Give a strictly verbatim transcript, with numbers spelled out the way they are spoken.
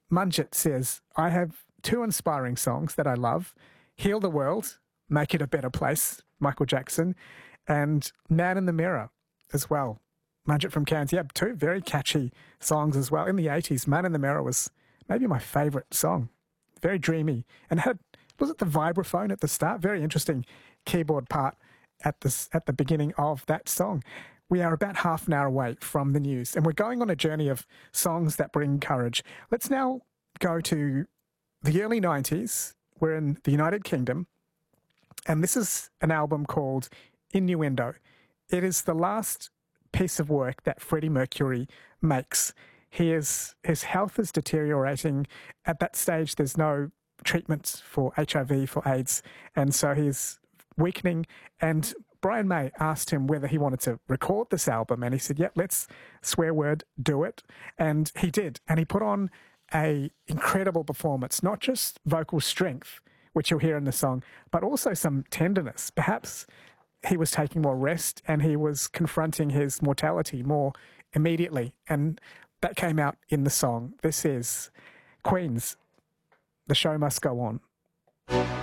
Munjit says, I have two inspiring songs that I love, Heal the World, Make It a Better Place, Michael Jackson, and Man in the Mirror as well. Munjit from Cairns, yeah, two very catchy songs as well. In the eighties, Man in the Mirror was maybe my favourite song. Very dreamy. And had, was it the vibraphone at the start? Very interesting keyboard part at the, at the beginning of that song. We are about half an hour away from the news, and we're going on a journey of songs that bring courage. Let's now go to the early nineties. We're in the United Kingdom, and this is an album called Innuendo. It is the last piece of work that Freddie Mercury makes. He is, his health is deteriorating. At that stage, there's no treatments for H I V, for AIDS, and so he's weakening. And Brian May asked him whether he wanted to record this album, and he said, yeah, let's, swear word, do it. And he did, and he put on a incredible performance, not just vocal strength, which you'll hear in the song, but also some tenderness. Perhaps he was taking more rest and he was confronting his mortality more immediately, and that came out in the song. This is Queen's The Show Must Go On.